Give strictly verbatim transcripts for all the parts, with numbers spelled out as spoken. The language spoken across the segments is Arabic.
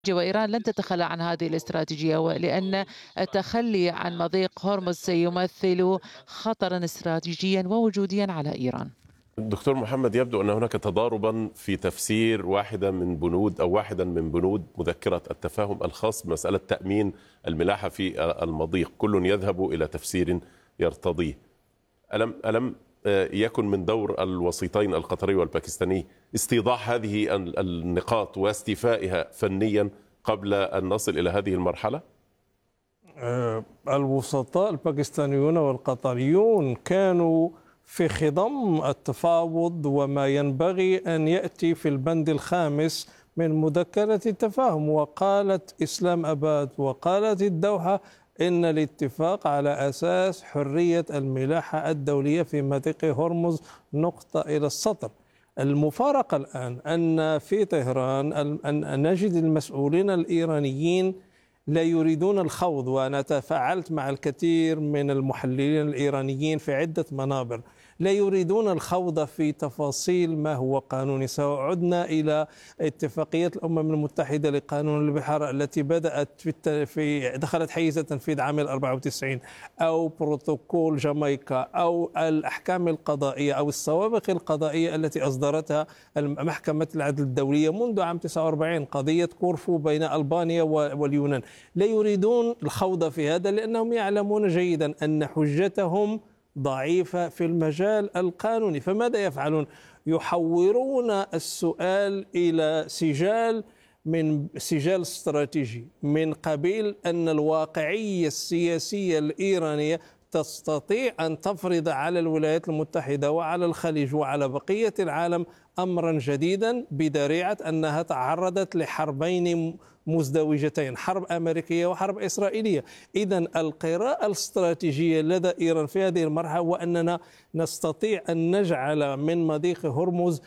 وإيران لن تتخلى عن هذه الاستراتيجية، ولأن التخلي عن مضيق هرمز سيمثل خطرا استراتيجيا ووجوديا على إيران. دكتور محمد، يبدو أن هناك تضاربا في تفسير واحدة من بنود أو واحدا من بنود مذكرة التفاهم الخاص بمسألة تأمين الملاحة في المضيق، كل يذهب إلى تفسير يرتضيه. ألم ألم يكن من دور الوسيطين القطري والباكستاني استيضاح هذه النقاط واستيفائها فنيا قبل أن نصل إلى هذه المرحلة؟ الوسطاء الباكستانيون والقطريون كانوا في خضم التفاوض وما ينبغي أن يأتي في البند الخامس من مذكرة التفاهم، وقالت إسلام أباد وقالت الدوحة إن الاتفاق على أساس حرية الملاحة الدولية في مضيق هرمز نقطة إلى السطر. المفارقة الآن أن في طهران أن نجد المسؤولين الإيرانيين لا يريدون الخوض، وأنا تفاعلت مع الكثير من المحللين الإيرانيين في عدة منابر، لا يريدون الخوض في تفاصيل ما هو قانوني. سواء عدنا إلى اتفاقية الأمم المتحدة لقانون البحار التي بدأت في, في دخلت حيز التنفيذ عام أربعة وتسعين، أو بروتوكول جامايكا، أو الأحكام القضائية أو السوابق القضائية التي أصدرتها محكمة العدل الدولية منذ عام تسعة وأربعين، قضية كورفو بين ألبانيا واليونان. لا يريدون الخوض في هذا لأنهم يعلمون جيدا أن حجتهم ضعيفة في المجال القانوني. فماذا يفعلون؟ يحورون السؤال إلى سجال من سجال استراتيجي من قبيل أن الواقعية السياسية الإيرانية تستطيع أن تفرض على الولايات المتحدة وعلى الخليج وعلى بقية العالم أمرا جديدا بذريعة أنها تعرضت لحربين مزدوجتين، حرب أمريكية وحرب إسرائيلية. إذن القراءة الاستراتيجية لدى إيران في هذه المرحلة وأننا نستطيع أن نجعل من مضيق هرمز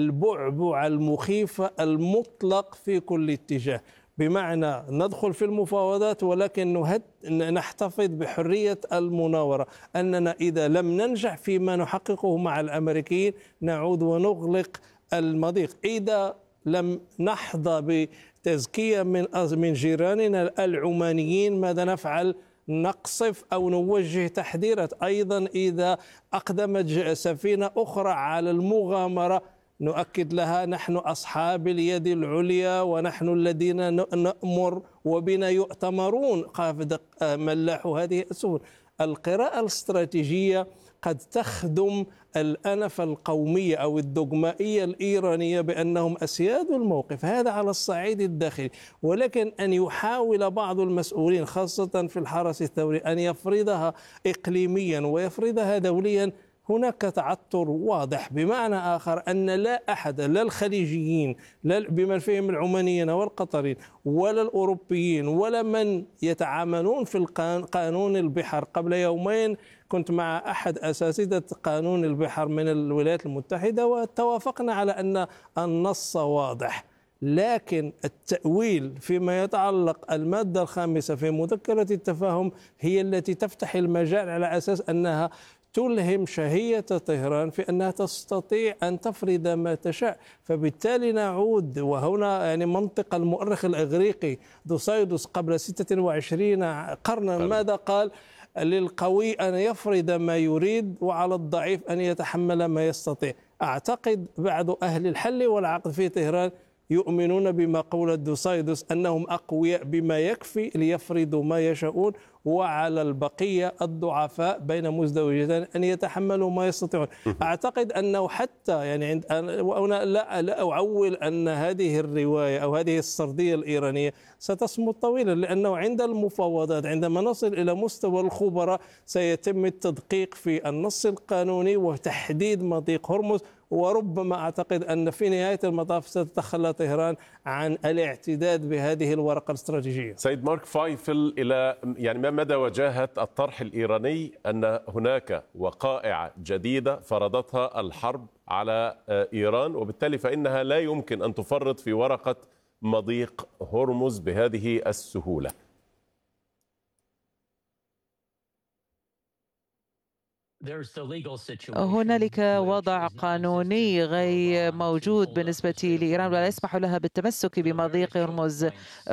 البعبع المخيف المطلق في كل اتجاه، بمعنى ندخل في المفاوضات ولكن نحتفظ بحرية المناورة، أننا إذا لم ننجح فيما نحققه مع الأمريكيين نعود ونغلق المضيق. إذا لم نحظى بتزكية من من جيراننا العمانيين ماذا نفعل؟ نقصف أو نوجه تحذيرات. أيضا إذا أقدمت سفينة أخرى على المغامرة نؤكد لها نحن أصحاب اليد العليا ونحن الذين نأمر وبنا يؤتمرون قافة ملاح هذه السفن. القراءة الاستراتيجية قد تخدم الأنف القومية أو الدogمائية الإيرانية بأنهم أسياد الموقف، هذا على الصعيد الداخلي. ولكن أن يحاول بعض المسؤولين خاصة في الحرس الثوري أن يفرضها إقليميا ويفرضها دوليا، هناك تعثر واضح. بمعنى آخر أن لا أحد، لا الخليجيين لا بمن فيهم العمانيين والقطريين ولا الأوروبيين ولا من يتعاملون في قانون البحر. قبل يومين كنت مع أحد أساتذة قانون البحر من الولايات المتحدة واتوافقنا على أن النص واضح، لكن التأويل فيما يتعلق المادة الخامسة في مذكرة التفاهم هي التي تفتح المجال على أساس أنها تلهم شهية طهران في أنها تستطيع أن تفرض ما تشاء. فبالتالي نعود، وهنا يعني منطق المؤرخ الإغريقي دوسايدوس قبل ستة وعشرين قرنا ماذا قال؟ للقوي أن يفرض ما يريد وعلى الضعيف أن يتحمل ما يستطيع. أعتقد بعض أهل الحل والعقد في طهران يؤمنون بمقولة دوسايدوس أنهم أقوياء بما يكفي ليفرضوا ما يشاءون، وعلى البقية الضعفاء بين مزدوجتين أن يتحملوا ما يستطيعون. أعتقد أنه حتى يعني عند وأنا لا, لا أعول أن هذه الرواية أو هذه السردية الإيرانية ستصمد طويلا، لأنه عند المفاوضات عندما نصل إلى مستوى الخبراء سيتم التدقيق في النص القانوني وتحديد مضيق هرمز، وربما أعتقد أن في نهاية المطاف ستتخلى طهران عن الاعتداد بهذه الورقة الاستراتيجية. سيد مارك فايفل، إلى يعني ما مدى وجاهة الطرح الإيراني أن هناك وقائع جديدة فرضتها الحرب على إيران، وبالتالي فإنها لا يمكن أن تفرط في ورقة مضيق هرمز بهذه السهولة؟ هنالك وضع قانوني غير موجود بالنسبة لإيران ولا يسمح لها بالتمسك بمضيق هرمز